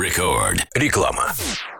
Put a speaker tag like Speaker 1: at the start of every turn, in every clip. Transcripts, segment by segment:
Speaker 1: Рекорд. Реклама.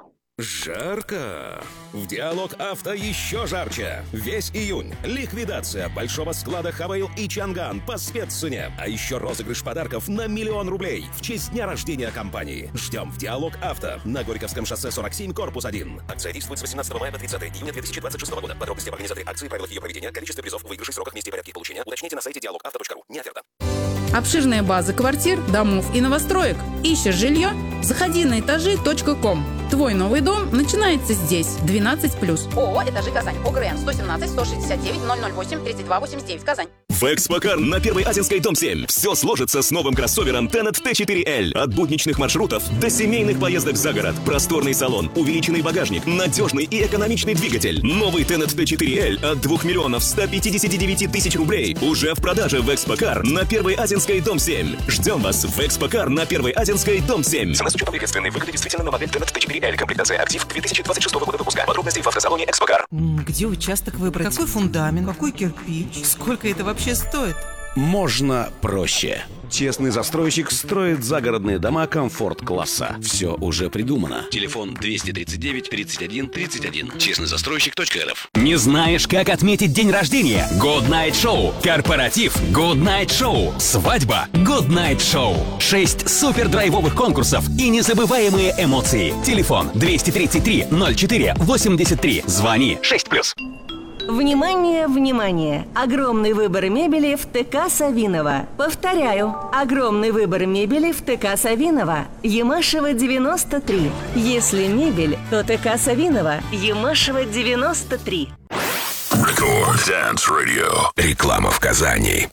Speaker 2: Жарко! В Диалог Авто еще жарче! Весь июнь ликвидация большого склада Хавейл и Чанган по спеццене. А еще розыгрыш подарков на 1 000 000 рублей в честь дня рождения компании. Ждем в Диалог Авто на Горьковском шоссе 47, корпус 1. Акция действует с 18 мая по 30 июня 2026 года. Подробности об организаторе акции, правилах ее проведения, количестве призов, выигрышей, сроках, месте и порядке получения уточните на сайте dialogauto.ru. Не оферта.
Speaker 3: Обширные базы квартир, домов и новостроек. Ищешь жилье? Заходи на этажи.ком. Твой новый дом начинается здесь. 12+.
Speaker 4: ООО «Этажи Казань». ОГРН 117 169 008 32 89 Казань.
Speaker 5: В Экспокар на 1-й Азинской, дом 7. Все сложится с новым кроссовером Tenet T4L. От будничных маршрутов до семейных поездок за город. Просторный салон, увеличенный багажник, надежный и экономичный двигатель. Новый Tenet T4L от 2 159 000 рублей. Уже в продаже в Экспокар на 1-й Азинской, дом 7. Ждем вас в Экспокар на 1-й Азинской, дом 7. Цена с учетом приветственной выгоды действительно на модель Tenet T4L. Комплектация актив 2026 года выпуска. Подробности в автосалоне Экспокар.
Speaker 6: Где участок выбрать? Какой фундамент? Какой кирпич? Сколько это вообще стоит?
Speaker 7: Можно проще. Честный застройщик строит загородные дома комфорт-класса. Все уже придумано. Телефон 239 31 31. Честнойзастройщик.рф.
Speaker 8: Не знаешь, как отметить день рождения? Good Night Show. Корпоратив Good Night Show. Свадьба Good Night Show. 6 супер-драйвовых конкурсов и незабываемые эмоции. Телефон 233 04 83. Звони 6+.
Speaker 9: Внимание, внимание! Огромный выбор мебели в ТК Савинова. Повторяю, огромный выбор мебели в ТК Савинова. Ямашева 93. Если мебель, то ТК Савинова. Ямашева 93.
Speaker 1: Рекорд Dance Radio. Реклама в Казани.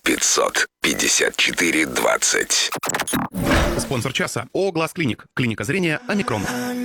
Speaker 1: 554 20.
Speaker 10: Спонсор часа ООО «Глаз Клиник». Клиника зрения «Омикрон».